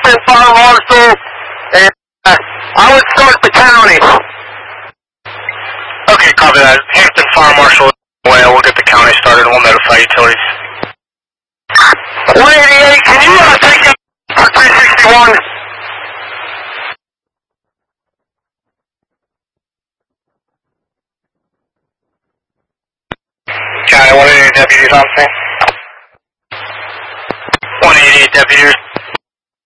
Hampton Fire Marshal, and I would start the county. Okay, copy that. Hampton Fire Marshal, we'll get the county started and we'll notify utilities. 188, can you take it for 361? County 188 deputies on scene. 188 deputies.